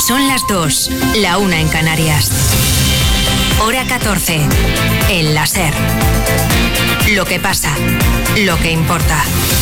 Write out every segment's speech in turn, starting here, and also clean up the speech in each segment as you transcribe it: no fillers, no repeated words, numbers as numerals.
Son las 2, la 1 en Canarias. Hora 14, en la SER. Lo que pasa, lo que importa.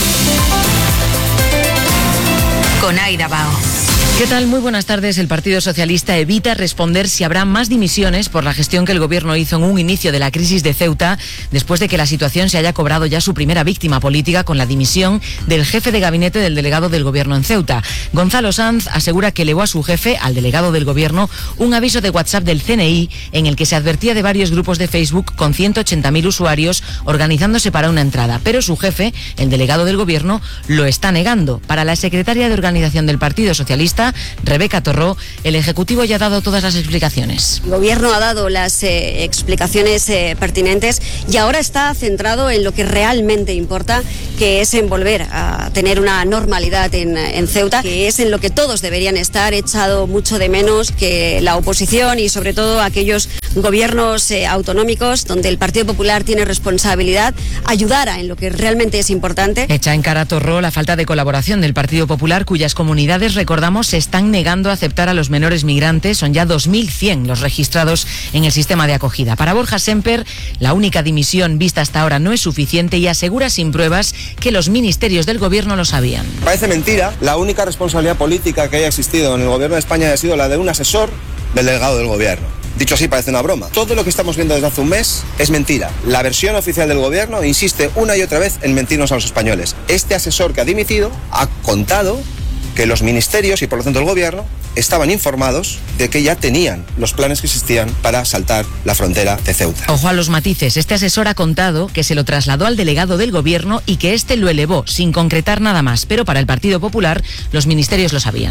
Con Aida Bao. ¿Qué tal? Muy buenas tardes. El Partido Socialista evita responder si habrá más dimisiones por la gestión que el Gobierno hizo en un inicio de la crisis de Ceuta, después de que la situación se haya cobrado ya su primera víctima política con la dimisión del jefe de gabinete del delegado del Gobierno en Ceuta. Gonzalo Sanz asegura que elevó a su jefe, al delegado del Gobierno, un aviso de WhatsApp del CNI en el que se advertía de varios grupos de Facebook con 180.000 usuarios organizándose para una entrada. Pero su jefe, el delegado del Gobierno, lo está negando. Para la secretaria de Organización del Partido Socialista, Rebeca Torró, el Ejecutivo ya ha dado todas las explicaciones. El Gobierno ha dado las explicaciones pertinentes y ahora está centrado en lo que realmente importa, que es en volver a tener una normalidad en Ceuta, que es en lo que todos deberían estar. He echado mucho de menos que la oposición y sobre todo aquellos gobiernos autonómicos donde el Partido Popular tiene responsabilidad ayudara en lo que realmente es importante. Echa en cara Torró la falta de colaboración del Partido Popular, cuyas comunidades, recordamos, se están negando a aceptar a los menores migrantes. Son ya 2.100 los registrados en el sistema de acogida. Para Borja Semper, la única dimisión vista hasta ahora no es suficiente y asegura sin pruebas que los ministerios del Gobierno lo sabían. Parece mentira. La única responsabilidad política que haya existido en el Gobierno de España ha sido la de un asesor del delegado del Gobierno. Dicho así, parece una broma. Todo lo que estamos viendo desde hace un mes es mentira. La versión oficial del Gobierno insiste una y otra vez en mentirnos a los españoles. Este asesor que ha dimitido ha contado que los ministerios y por lo tanto el Gobierno estaban informados de que ya tenían los planes que existían para saltar la frontera de Ceuta. Ojo a los matices. Este asesor ha contado que se lo trasladó al delegado del Gobierno y que éste lo elevó sin concretar nada más. Pero para el Partido Popular, los ministerios lo sabían.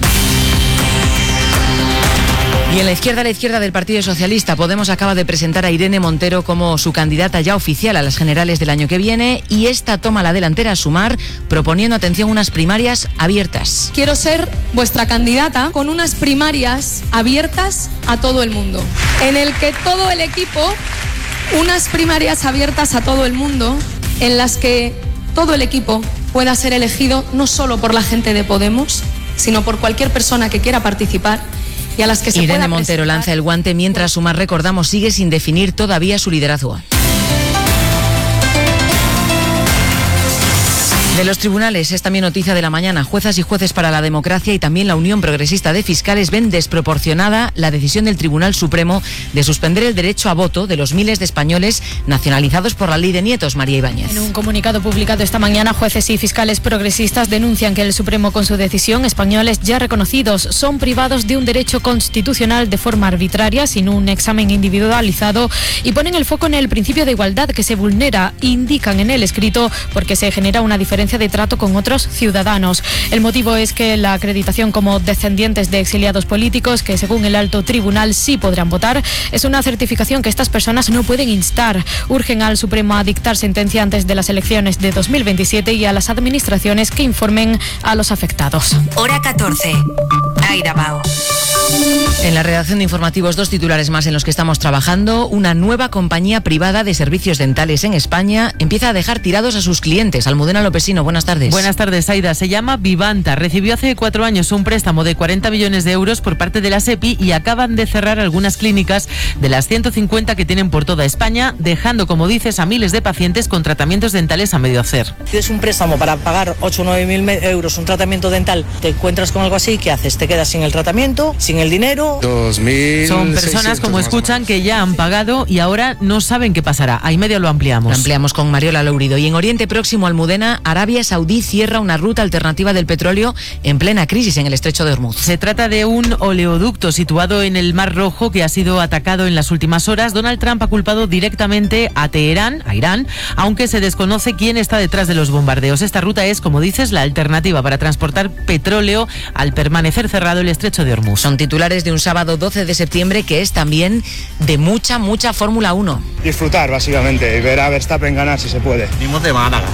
Y en la izquierda del Partido Socialista, Podemos acaba de presentar a Irene Montero como su candidata ya oficial a las generales del año que viene, y esta toma la delantera a Sumar, proponiendo, atención, unas primarias abiertas. Quiero ser vuestra candidata con unas primarias abiertas a todo el mundo, en el que todo el equipo, unas primarias abiertas a todo el mundo, en las que todo el equipo pueda ser elegido no solo por la gente de Podemos, sino por cualquier persona que quiera participar. Y a las que se Irene Montero lanza el guante mientras Sumar, recordamos, sigue sin definir todavía su liderazgo. De los tribunales es también noticia de la mañana. Juezas y jueces para la Democracia y también la Unión Progresista de Fiscales ven desproporcionada la decisión del Tribunal Supremo de suspender el derecho a voto de los miles de españoles nacionalizados por la ley de nietos. María Ibáñez. En un comunicado publicado esta mañana, jueces y fiscales progresistas denuncian que el Supremo, con su decisión, españoles ya reconocidos son privados de un derecho constitucional de forma arbitraria, sin un examen individualizado, y ponen el foco en el principio de igualdad que se vulnera, indican en el escrito, porque se genera una diferencia de trato con otros ciudadanos. El motivo es que la acreditación como descendientes de exiliados políticos, que según el alto tribunal sí podrán votar, es una certificación que estas personas no pueden instar. Urgen al Supremo a dictar sentencia antes de las elecciones de 2027 y a las administraciones que informen a los afectados. Hora 14. Aida Bao. En la redacción de informativos, dos titulares más en los que estamos trabajando. Una nueva compañía privada de servicios dentales en España empieza a dejar tirados a sus clientes. Almudena Lopesino, buenas tardes. Buenas tardes, Aida. Se llama Vivanta. Recibió hace 4 años un préstamo de 40 millones de euros por parte de la SEPI y acaban de cerrar algunas clínicas de las 150 que tienen por toda España, dejando, como dices, a miles de pacientes con tratamientos dentales a medio hacer. Si es un préstamo para pagar 8 o 9 mil euros un tratamiento dental, te encuentras con algo así, ¿qué haces? Te quedas sin el tratamiento, sin el dinero. Son personas, como escuchan, que ya han pagado y ahora no saben qué pasará. Ahí medio lo ampliamos. Lo ampliamos con Mariola Lourido. Y en Oriente Próximo, Almudena, Arabia Saudí cierra una ruta alternativa del petróleo en plena crisis en el estrecho de Hormuz. Se trata de un oleoducto situado en el Mar Rojo que ha sido atacado en las últimas horas. Donald Trump ha culpado directamente a Teherán, a Irán, aunque se desconoce quién está detrás de los bombardeos. Esta ruta es, como dices, la alternativa para transportar petróleo al permanecer cerrado el estrecho de Hormuz. Son titulares de un sábado 12 de septiembre que es también de mucha Fórmula 1. Disfrutar, básicamente, y ver a Verstappen ganar si se puede. Venimos de Málaga.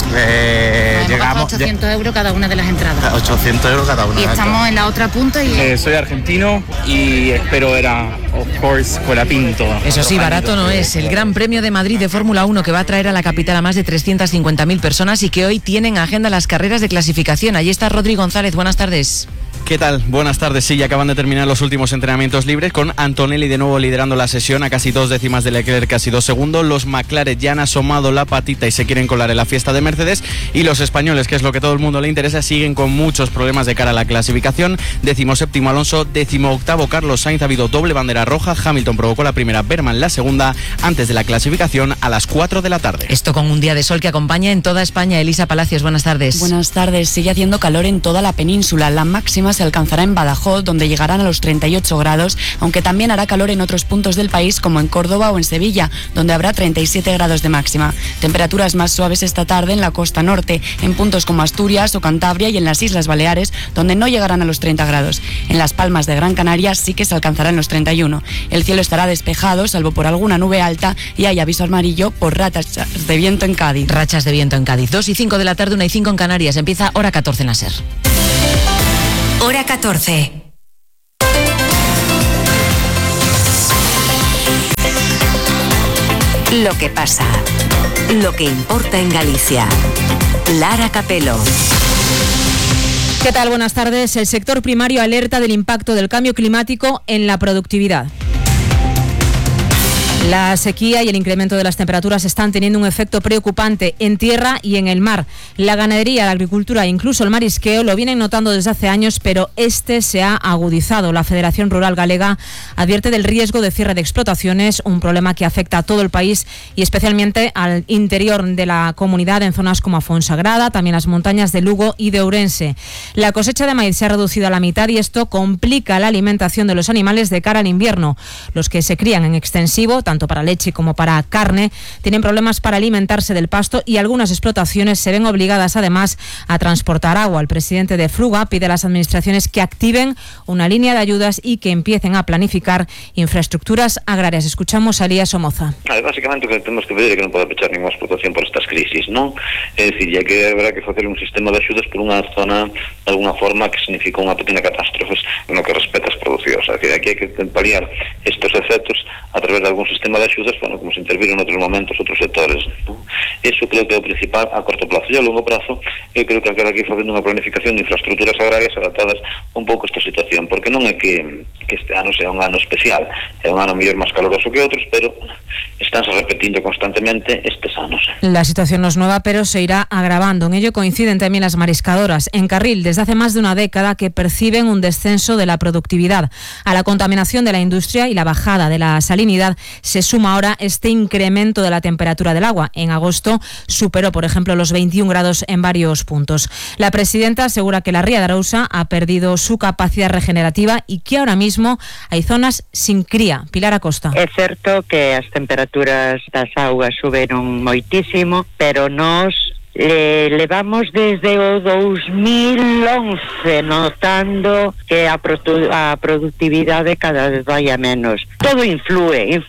Llegamos 800 euros cada una de las entradas. 800 euros cada una. Y estamos en la otra punta y... soy argentino y espero ver a, of course, Colapinto. Eso sí, barato no es. El Gran Premio de Madrid de Fórmula 1 que va a traer a la capital a más de 350.000 personas y que hoy tienen agenda las carreras de clasificación. Allí está Rodri González. Buenas tardes. ¿Qué tal? Buenas tardes. Sí, ya acaban de terminar los últimos entrenamientos libres con Antonelli de nuevo liderando la sesión a casi 2 décimas de Leclerc, casi 2 segundos. Los McLaren ya han asomado la patita y se quieren colar en la fiesta de Mercedes. Y los españoles, que es lo que todo el mundo le interesa, siguen con muchos problemas de cara a la clasificación. 17º Alonso, 18º Carlos Sainz. Ha habido doble bandera roja. Hamilton provocó la primera, Berman la segunda, antes de la clasificación a las 4 de la tarde. Esto con un día de sol que acompaña en toda España. Elisa Palacios, buenas tardes. Buenas tardes. Sigue haciendo calor en toda la península. La máxima se alcanzará en Badajoz, donde llegarán a los 38 grados, aunque también hará calor en otros puntos del país, como en Córdoba o en Sevilla, donde habrá 37 grados de máxima. Temperaturas más suaves esta tarde en la costa norte, en puntos como Asturias o Cantabria y en las Islas Baleares, donde no llegarán a los 30 grados. En Las Palmas de Gran Canaria sí que se alcanzarán los 31. El cielo estará despejado, salvo por alguna nube alta, y hay aviso amarillo por rachas de viento en Cádiz. Rachas de viento en Cádiz. 2:05 de la tarde, 1:05 en Canarias. Empieza Hora 14 en la SER. Hora 14. Lo que pasa, lo que importa en Galicia. Lara Capelo. ¿Qué tal? Buenas tardes. El sector primario alerta del impacto del cambio climático en la productividad. La sequía y el incremento de las temperaturas están teniendo un efecto preocupante en tierra y en el mar. La ganadería, la agricultura e incluso el marisqueo lo vienen notando desde hace años, pero este se ha agudizado. La Federación Rural Galega advierte del riesgo de cierre de explotaciones, un problema que afecta a todo el país y especialmente al interior de la comunidad en zonas como Fonsagrada, también las montañas de Lugo y de Ourense. La cosecha de maíz se ha reducido a la mitad y esto complica la alimentación de los animales de cara al invierno. Los que se crían en extensivo, tanto para leche como para carne, tienen problemas para alimentarse del pasto y algunas explotaciones se ven obligadas además a transportar agua. El presidente de Fruga pide a las administraciones que activen una línea de ayudas y que empiecen a planificar infraestructuras agrarias. Escuchamos a Elías Somoza. Básicamente o que temos que pedir é que non pode pechar ninguna explotación por estas crisis, non? É dicir, é que habrá que facer un sistema de axudas por unha zona de alguna forma que significa unha pequena catástrofe no que respecta as producións. Aquí hai que paliar estes efectos a través de algún sistema de axudas, bueno, como se interviron en outros momentos outros sectores, ¿no? Eso creo que é o principal a corto plazo. E a longo plazo, eu creo que habrá que ir facendo unha planificación de infraestructuras agrarias adaptadas un pouco a esta situación, porque non é que este ano sea un ano especial, é un ano mellor máis caloroso que outros, pero estánse repetindo constantemente estes anos. La situación no es nueva, pero se irá agravando. En ello coinciden también las mariscadoras. En Carril, desde hace más de una década que perciben un descenso de la productividad. A la contaminación de la industria y la bajada de la salinidad se suma ahora este incremento de la temperatura del agua. En agosto superó, por ejemplo, los 21 grados en varios puntos. La presidenta asegura que la ría de Arousa ha perdido su capacidad regenerativa y que ahora mismo hay zonas sin cría. Pilar Acosta. É certo que as temperaturas das augas suberon moitísimo, pero nós levamos desde o 2011 notando que a productividade cada vez vai a menos. Todo influe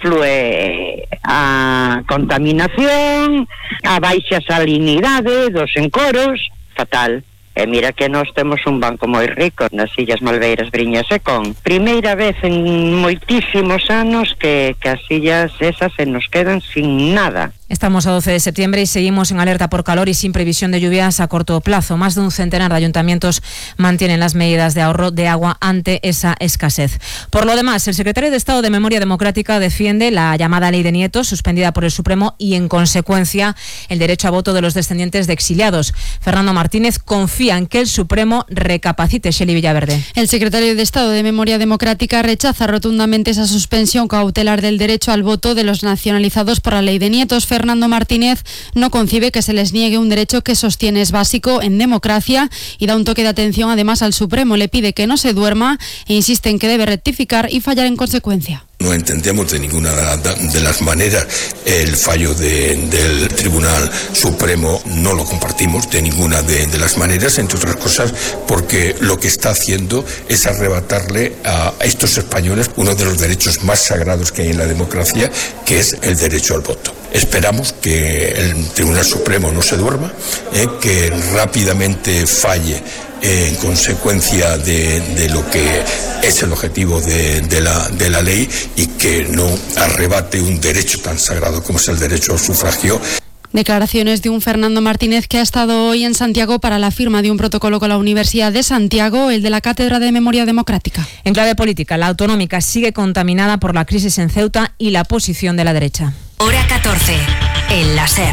a contaminación, a baixa salinidade dos encoros, fatal. E mira que nós temos un banco moi rico nas Illas Malveiras, Briñas e Con. Primeira vez en moitísimos anos que as illas esas se nos quedan sin nada. Estamos a 12 de septiembre y seguimos en alerta por calor y sin previsión de lluvias a corto plazo. Más de un centenar de ayuntamientos mantienen las medidas de ahorro de agua ante esa escasez. Por lo demás, el secretario de Estado de Memoria Democrática defiende la llamada Ley de Nietos, suspendida por el Supremo, y en consecuencia el derecho a voto de los descendientes de exiliados. Fernando Martínez confía en que el Supremo recapacite. Shelley Villaverde. El secretario de Estado de Memoria Democrática rechaza rotundamente esa suspensión cautelar del derecho al voto de los nacionalizados por la Ley de Nietos. Fernando Martínez no concibe que se les niegue un derecho que sostiene es básico en democracia y da un toque de atención además al Supremo. Le pide que no se duerma e insiste en que debe rectificar y fallar en consecuencia. No entendemos de ninguna de las maneras el fallo del Tribunal Supremo, no lo compartimos de ninguna de las maneras, entre otras cosas porque lo que está haciendo es arrebatarle a estos españoles uno de los derechos más sagrados que hay en la democracia, que es el derecho al voto. Esperamos que el Tribunal Supremo no se duerma, que rápidamente falle en consecuencia de lo que es el objetivo de la ley y que no arrebate un derecho tan sagrado como es el derecho al sufragio. Declaraciones de un Fernando Martínez que ha estado hoy en Santiago para la firma de un protocolo con la Universidad de Santiago, el de la Cátedra de Memoria Democrática. En clave política, la autonómica sigue contaminada por la crisis en Ceuta y la posición de la derecha. Hora 14, el láser.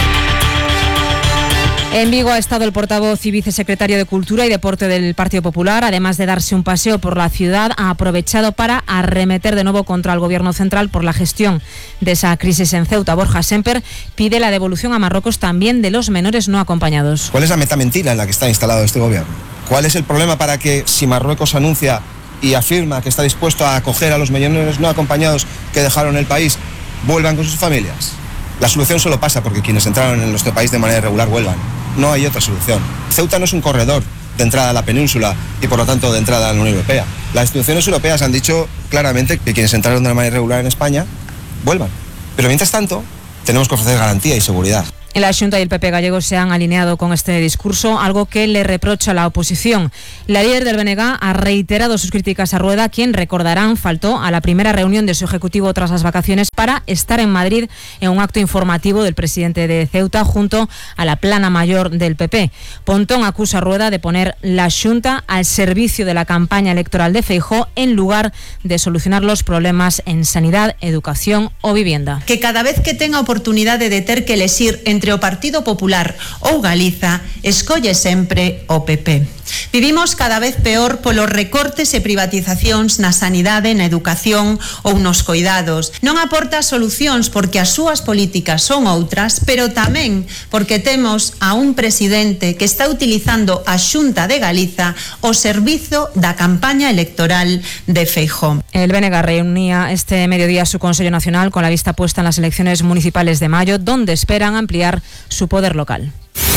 En Vigo ha estado el portavoz y vicesecretario de Cultura y Deporte del Partido Popular. Además de darse un paseo por la ciudad, ha aprovechado para arremeter de nuevo contra el Gobierno central por la gestión de esa crisis en Ceuta. Borja Semper pide la devolución a Marruecos también de los menores no acompañados. ¿Cuál es la metamentira en la que está instalado este gobierno? ¿Cuál es el problema para que, si Marruecos anuncia y afirma que está dispuesto a acoger a los menores no acompañados que dejaron el país, vuelvan con sus familias? La solución solo pasa porque quienes entraron en nuestro país de manera irregular vuelvan. No hay otra solución. Ceuta no es un corredor de entrada a la península y por lo tanto de entrada a la Unión Europea. Las instituciones europeas han dicho claramente que quienes entraron de manera irregular en España vuelvan. Pero mientras tanto tenemos que ofrecer garantía y seguridad. La Xunta y el PP gallego se han alineado con este discurso, algo que le reprocha la oposición. La líder del BNG ha reiterado sus críticas a Rueda, quien, recordarán, faltó a la primera reunión de su ejecutivo tras las vacaciones para estar en Madrid en un acto informativo del presidente de Ceuta junto a la plana mayor del PP. Pontón acusa a Rueda de poner la Xunta al servicio de la campaña electoral de Feijóo en lugar de solucionar los problemas en sanidad, educación o vivienda. Que cada vez que tenga oportunidade de ter que elegir entre o Partido Popular ou Galiza, escolle sempre o PP. Vivimos cada vez peor polos recortes e privatizacións na sanidade, na educación ou nos coidados. Non aporta solucións porque as súas políticas son outras, pero tamén porque temos a un presidente que está utilizando a Xunta de Galiza ao servizo da campaña electoral de Feijóo. El BNG reunía este mediodía su Consejo Nacional con la vista puesta en las elecciones municipales de mayo, donde esperan ampliar su poder local.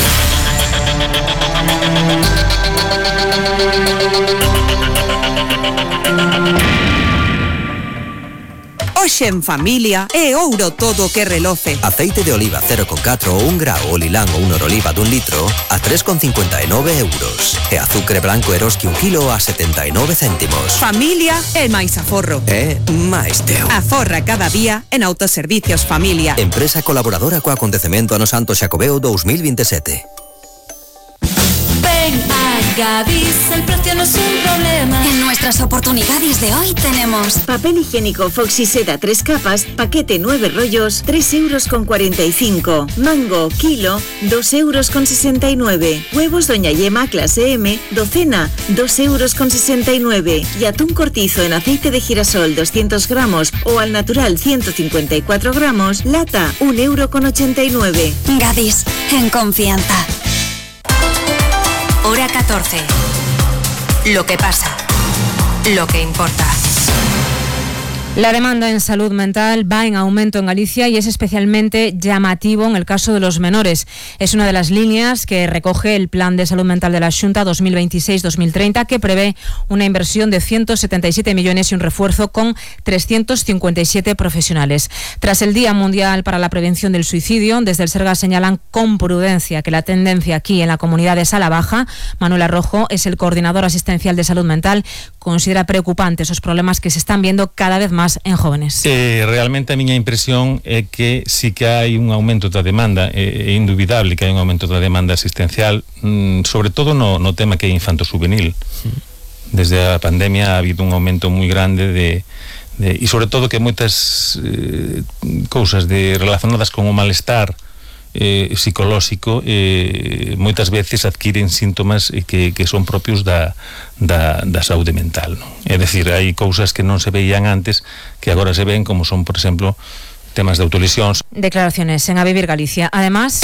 Hoxe en familia é ouro todo que reloce. Aceite de oliva 0,4 ou 1 grao ou lilán ou un oroliva dun litro a 3,59 euros. E azucre blanco Eroski 1 kilo a 79 céntimos. Familia é máis aforro. É máis teu. Aforra cada día en Autoservicios Familia. Empresa colaboradora co acontecemento ano Santo Xacobeo 2027. Ven a Gadis, el precio no es un problema. En nuestras oportunidades de hoy tenemos papel higiénico Foxy Seda 3 capas, paquete 9 rollos, 3,45 €. Mango, kilo, 2,69 €. Huevos Doña Yema clase M, docena, 2,69 €. Y atún cortizo en aceite de girasol 200 gramos o al natural 154 gramos, lata, 1,89 €. Gadis, en confianza. Hora 14. Lo que pasa. Lo que importa. La demanda en salud mental va en aumento en Galicia y es especialmente llamativo en el caso de los menores. Es una de las líneas que recoge el Plan de Salud Mental de la Xunta 2026-2030, que prevé una inversión de 177 millones y un refuerzo con 357 profesionales. Tras el Día Mundial para la Prevención del Suicidio, desde el Sergas señalan con prudencia que la tendencia aquí en la comunidad es a la baja. Manuel Arrojo es el coordinador asistencial de salud mental. Considera preocupante esos problemas que se están viendo cada vez más en jóvenes. Realmente a miña impresión é que sí que hai un aumento da demanda, é indubidable que hai un aumento da demanda asistencial, sobre todo no tema que é infanto-juvenil. Desde a pandemia ha habido un aumento moi grande e sobre todo que moitas cousas relacionadas con o malestar psicolóxico moitas veces adquiren síntomas que son propios da saúde mental, non? É dicir, hai cousas que non se veían antes que agora se ven, como son, por exemplo, temas de autolesións. Declaraciones en A Vivir Galicia. Además,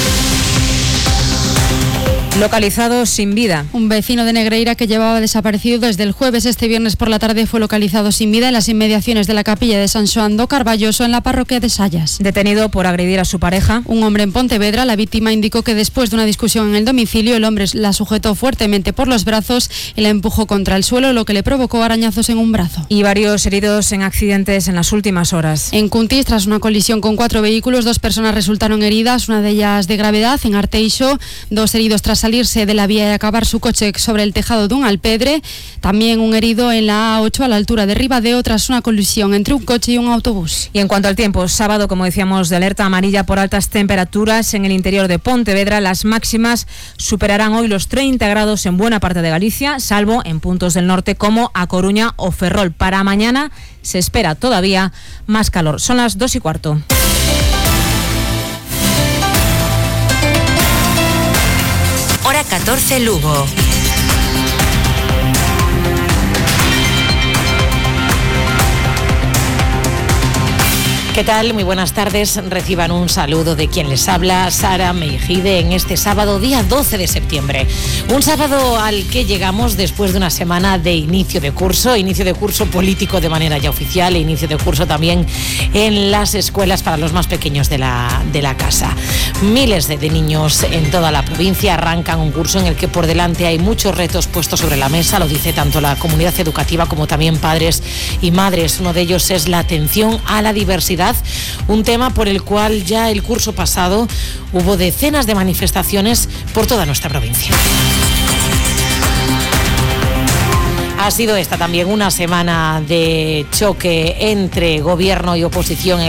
localizado sin vida. Un vecino de Negreira que llevaba desaparecido desde el jueves, este viernes por la tarde, fue localizado sin vida en las inmediaciones de la capilla de San Xoán do Carballoso, en la parroquia de Sayas. Detenido por agredir a su pareja. Un hombre en Pontevedra. La víctima indicó que después de una discusión en el domicilio, el hombre la sujetó fuertemente por los brazos y la empujó contra el suelo, lo que le provocó arañazos en un brazo. Y varios heridos en accidentes en las últimas horas. En Cuntis, tras una colisión con 4 vehículos, 2 personas resultaron heridas, una de ellas de gravedad. En Arteixo, 2 heridos tras salirse de la vía y acabar su coche sobre el tejado de un alpedre. También un herido en la A8 a la altura de Ribadeo tras una colisión entre un coche y un autobús. Y en cuanto al tiempo, sábado, como decíamos, de alerta amarilla por altas temperaturas en el interior de Pontevedra. Las máximas superarán hoy los 30 grados en buena parte de Galicia, salvo en puntos del norte como A Coruña o Ferrol. Para mañana se espera todavía más calor. Son las 2:15. Hora 14, Lugo. ¿Qué tal? Muy buenas tardes. Reciban un saludo de quien les habla, Sara Meijide, en este sábado, día 12 de septiembre. Un sábado al que llegamos después de una semana de inicio de curso político de manera ya oficial, e inicio de curso también en las escuelas para los más pequeños de la casa. Miles de niños en toda la provincia arrancan un curso en el que por delante hay muchos retos puestos sobre la mesa, lo dice tanto la comunidad educativa como también padres y madres. Uno de ellos es la atención a la diversidad, un tema por el cual ya el curso pasado hubo decenas de manifestaciones por toda nuestra provincia. Ha sido esta también una semana de choque entre gobierno y oposición